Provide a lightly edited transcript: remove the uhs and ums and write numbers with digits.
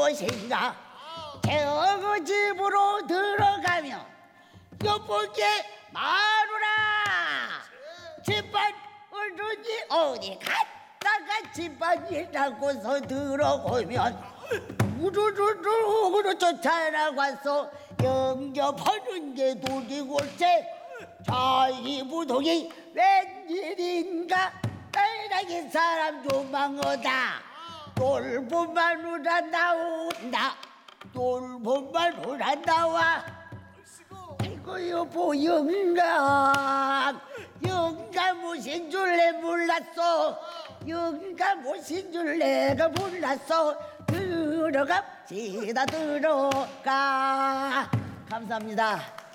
것인가? 저 집으로 들어가면 여보게 마누라 집안 어른이 어디 갔다가 집안이라고서 들어오면 우르르르 쫓아나가서 영접하는 게 도리골세. 자, 이 무동이 웬일인가? 딸랑이 사람 조망하다. 돌보 마누라 나온다. 돌보 마누라 나와. 아이고 여보 영감, 영감 오신 줄 내 몰랐어. 영감 오신 줄 내가 몰랐어. 들어갑시다 들어가. 감사합니다.